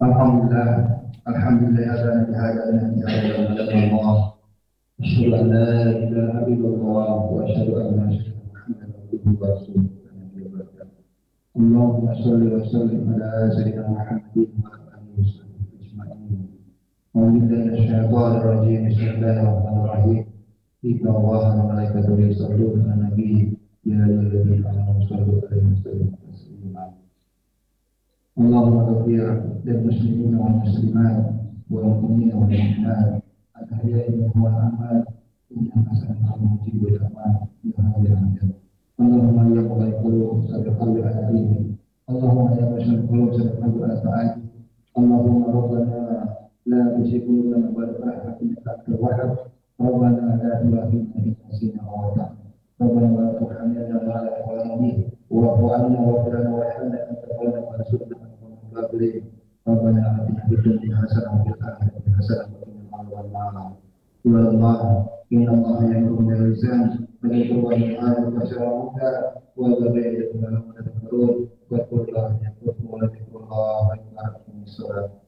Alhamdulillah هذا بهذا الذي هدانا الله. أشهد أن لا إله إلا الله وأشهد أن سيدنا محمدا عبده ورسوله. اللهم صل وسلم على سيدنا محمد وعلى آله وصحبه أجمعين. أعوذ بالله من الشيطان الرجيم. بسم الله الرحمن الرحيم. إن الله وملائكته يصلون على النبي يا أيها الذين آمنوا صلوا عليه وسلموا تسليما. اللهم اغفر للمسلمين والمسلمات والمؤمنين والمؤمنات الأحياء منهم والأموات إنك سميع مجيب الدعوات يا هادي الأنبياء. اللهم يا مغير القلوب ثبت قلب أهلهم. اللهم يا بشر القلوب ثبت قلب أفعالهم. اللهم ربنا لا تزغ قلوبنا بعد إذ هديتنا إنك أنت الوهاب. ربنا لا تؤاخذنا إن نسينا أو أخطأنا. ربنا ولا تحملنا ما لا طاقة به واعف عنا واغفر لنا وارحمنا أنت مولانا وانصرنا على القوم الكافرين. ربنا آتنا في الدنيا حسنة وفي الآخرة حسنة وقنا عذاب النار. يا الله إن الله يأمر بالإحسان ويذكر بالمعروف وينهى عن المنكر ويبغي إليكم لعلكم تذكرون. واذكروا الله يذكركم وذكر الله أكبر. الصلاة